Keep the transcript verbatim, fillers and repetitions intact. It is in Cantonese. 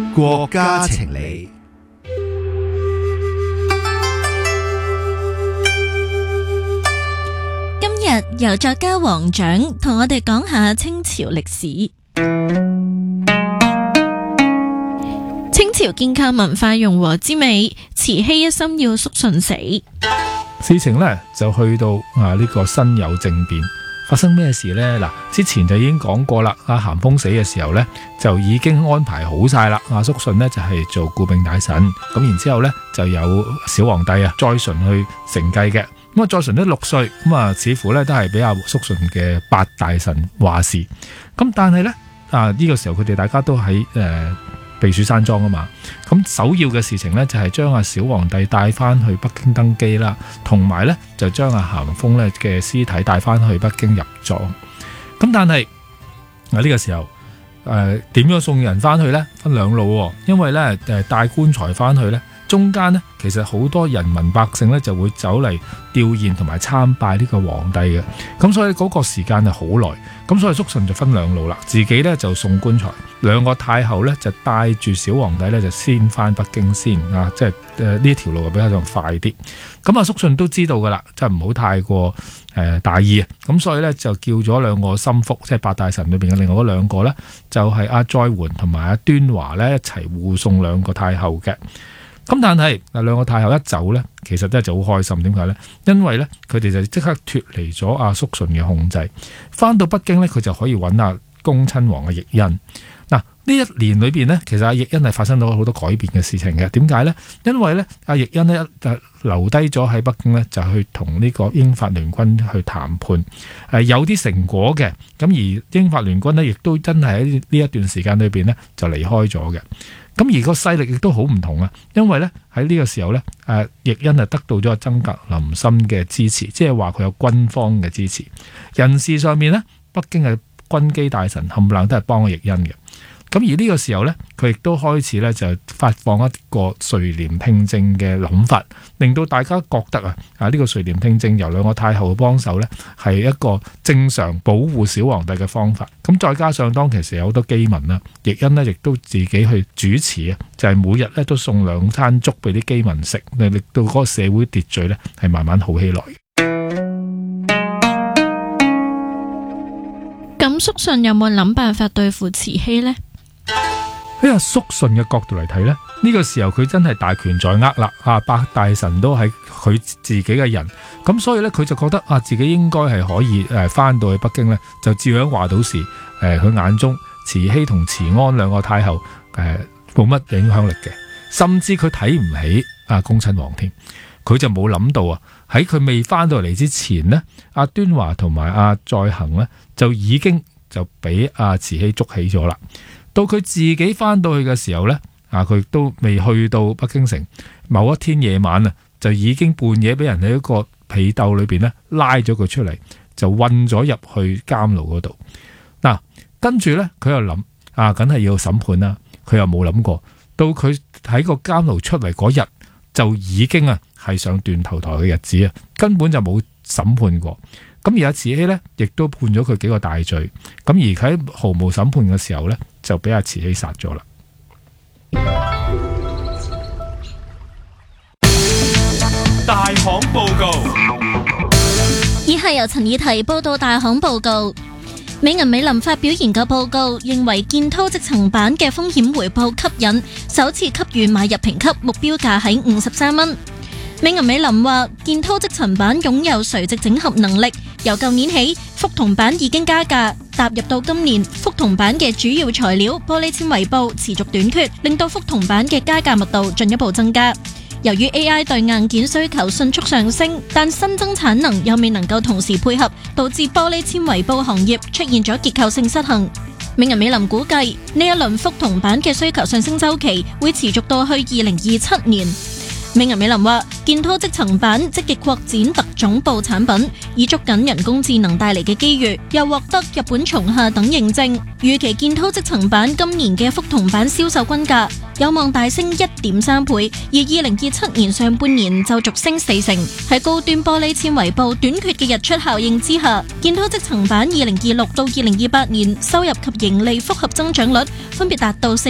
國家情理。 今日由作家黃獎同我哋講下清朝歷史。清朝建構文化融和之美，慈禧一心要肅順死。 事情呢就去到啊呢個辛酉政變，發生咩事呢？嗱，之前就已經講過啦，阿咸豐死嘅時候呢，就已經安排好晒啦。阿肅順呢就係做顧命大臣，咁然之後呢就有小皇帝啊載淳去承繼嘅。咁啊載淳都六歲，咁啊似乎呢都係俾阿肅順嘅八大臣話事。咁但係呢，啊呢個時候佢哋大家都喺誒。呃避暑山莊啊嘛，咁首要嘅事情呢，就係將阿小皇帝帶翻去北京登基啦，同埋呢，就將阿咸豐咧嘅屍體帶翻去北京入葬。咁但係啊呢個時候誒點樣送人翻去呢？分兩路喎，因為呢，誒帶棺材翻去呢，中間呢，其實好多人民百姓呢就會走嚟吊唁同埋參拜呢個皇帝嘅，咁所以嗰個時間係好耐。咁所以肅順就分兩路啦，自己呢就送棺材，兩個太后呢就帶住小皇帝呢就先翻北京先啊，即係誒呢條路就比較上快啲。咁啊肅順都知道噶啦，即係唔好太過誒、呃、大意啊。咁所以呢，就叫咗兩個心腹，即係八大臣裏邊嘅另外嗰兩個呢，就係阿載垣同埋阿端華呢一齊護送兩個太后嘅。咁但係嗱兩個太后一走呢，其實真係就好開心。點解呢？因為呢，佢哋就即刻脫離咗阿肅順嘅控制，翻到北京呢，佢就可以揾阿恭親王嘅奕訢。嗱呢一年裏邊呢，其實阿奕訢係發生到好多改變嘅事情嘅。點解呢？因為呢，阿奕訢呢就留低咗喺北京呢，就去同呢個英法聯軍去談判，誒有啲成果嘅。咁而英法聯軍呢，亦都真係喺呢一段時間裏邊呢，就離開咗嘅。咁而個勢力亦都好唔同啊，因為咧喺呢個時候咧，誒奕訢係得到咗曾格林森嘅支持，即係話佢有軍方嘅支持。人事上面咧，北京嘅軍機大臣冚唪唥都係幫阿奕訢嘅。咁而呢個時候咧，佢亦都開始咧就發放一個垂簾聽政嘅諗法，令到大家覺得啊，啊呢個垂簾聽政由兩個太后幫手咧，係一個正常保護小皇帝嘅方法。咁再加上當其時有好多饑民啦，奕訢呢亦都自己去主持啊，就係每日咧都送兩餐粥俾啲饑民食，令到嗰個社會秩序咧係慢慢好起來。 咁肅順有冇諗辦法對付慈禧呢？ 喺阿肅順嘅角度嚟睇呢，呢個時候佢真係大權在握啦，啊八大臣都係佢自己嘅人，咁所以呢，佢就覺得啊自己應該係可以誒翻到去北京呢，就照樣話到事。誒佢眼中慈禧同慈安兩個太后誒冇乜影響力嘅，甚至佢睇唔起阿恭親王添。佢就冇諗到啊，喺佢未翻到嚟之前呢，阿端華同埋阿載衡呢，就已經就俾阿慈禧捉起咗啦。到佢自己翻到去嘅時候呢，啊佢都未去到北京城，某一天夜晚啊，就已經半夜俾人喺一個被竇裏邊呢拉咗佢出嚟，就韞咗入去監牢嗰度。嗱，跟住呢，佢又諗啊，梗係要審判啦。佢又冇諗過，到佢喺個監牢出嚟嗰日，就已經啊係上斷頭台嘅日子啊，根本就冇審判過。咁而阿慈禧呢，亦都判咗佢幾個大罪。咁而佢喺毫無審判嘅時候呢，就俾阿慈禧殺咗啦。 大行報告， 以下由陳以提報道大行報告。美銀美林發表研究報告，認為建滔積層板嘅風險回報吸引，首次給予買入評級，目標價喺五十三蚊。美銀美林話，建滔積層板擁有垂直整合能力，由舊年起，覆銅板已經加價，踏入到今年，覆銅板嘅主要材料玻璃纖維布持續短缺，令到覆銅板嘅加價密度進一步增加。由於 A I 對硬件需求迅速上升，但新增產能又未能夠同時配合，導致玻璃纖維布行業出現咗結構性失衡。美銀美林估計呢一輪覆銅板嘅需求上升週期會持續到去二零二七年。美銀美林話，建滔積層板積極擴展特種布產品，以捉緊人工智能帶嚟嘅機遇，又獲得日本松下等認證。預期建滔積層板今年嘅覆銅板銷售均價有望大升一點三倍，而二零二七年上半年就續升四成。喺高端玻璃纖維布短缺嘅日出效應之下，建滔積層板二零二六到二零二八年收入及盈利複合增長率分別達到四